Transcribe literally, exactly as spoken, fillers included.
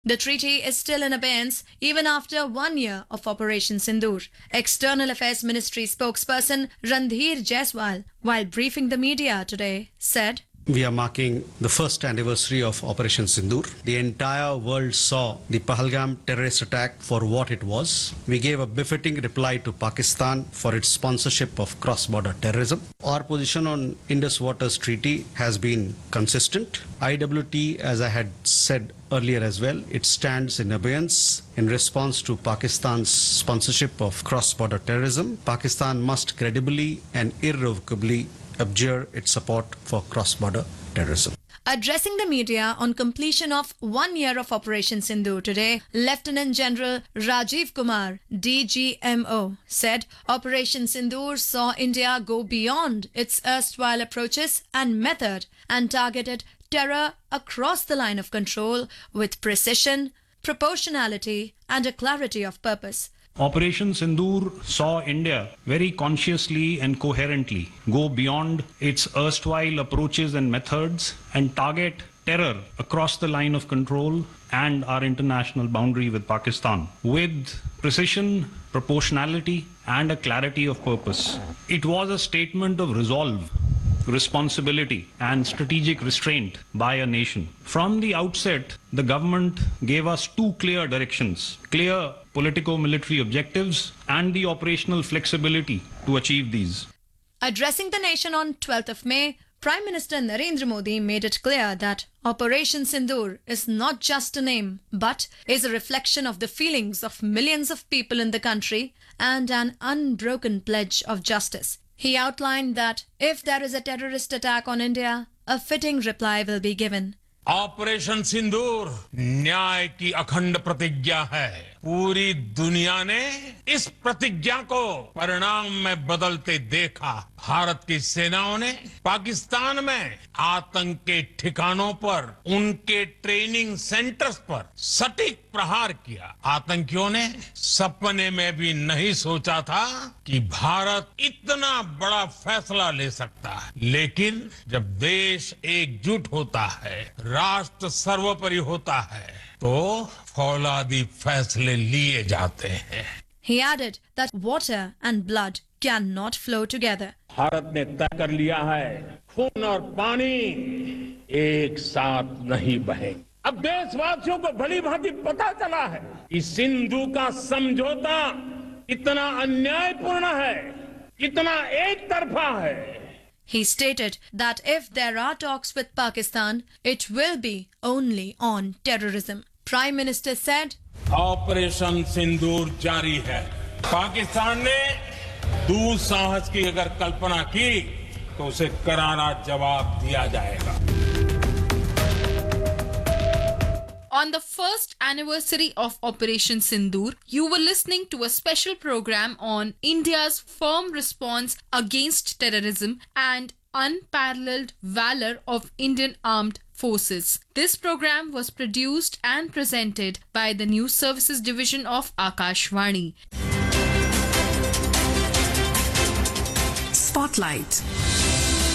The treaty is still in abeyance even after one year of Operation Sindoor. External Affairs Ministry spokesperson Randhir Jaiswal, while briefing the media today, said, We are marking the first anniversary of Operation Sindoor. The entire world saw the Pahalgam terrorist attack for what it was. We gave a befitting reply to Pakistan for its sponsorship of cross-border terrorism. Our position on Indus Waters Treaty has been consistent. I W T, as I had said earlier as well, it stands in abeyance in response to Pakistan's sponsorship of cross-border terrorism. Pakistan must credibly and irrevocably abjure its support for cross-border terrorism. Addressing the media on completion of one year of Operation Sindoor today, Lieutenant General Rajiv Kumar, D G M O, said Operation Sindoor saw India go beyond its erstwhile approaches and method and targeted terror across the line of control with precision, proportionality and a clarity of purpose. Operation Sindoor saw India very consciously and coherently go beyond its erstwhile approaches and methods and target terror across the line of control and our international boundary with Pakistan with precision, proportionality and a clarity of purpose. It was a statement of resolve, responsibility and strategic restraint by a nation. From the outset, the government gave us two clear directions, clear politico-military objectives and the operational flexibility to achieve these. Addressing the nation on twelfth of May, Prime Minister Narendra Modi made it clear that Operation Sindoor is not just a name, but is a reflection of the feelings of millions of people in the country and an unbroken pledge of justice. He outlined that if there is a terrorist attack on India, a fitting reply will be given. Operation सिंदूर न्याय की अखंड प्रतिज्ञा है। पूरी दुनिया ने इस प्रतिज्ञा को परिणाम में बदलते देखा। भारत की सेनाओं ने पाकिस्तान में आतंक के ठिकानों पर, उनके ट्रेनिंग सेंटर्स पर सटीक प्रहार किया। आतंकियों ने सपने में भी नहीं सोचा था कि भारत इतना बड़ा फैसला ले सकता है। लेकिन जब देश एकजुट होता है, राष्ट्र सर्वोपरि होता है, तो फौलादी फैसले लिए जाते हैं। He added that water and blood cannot flow together. Bharat ने तय कर लिया है, खून और पानी एक साथ नहीं बहेंगे। अब देशवासियों को भली भांति पता चला है कि सिंधु का समझौता इतना अन्यायपूर्ण है, इतना एक तरफा है। He stated that if there are talks with Pakistan, it will be only on terrorism. Prime Minister said, operation सिंदूर जारी है। पाकिस्तान ने दुस्साहस की अगर कल्पना की तो उसे करारा जवाब दिया जाएगा। On the first anniversary of Operation Sindoor, you were listening to a special program on India's firm response against terrorism and unparalleled valor of Indian armed forces. This program was produced and presented by the News Services Division of Akashvani. Spotlight.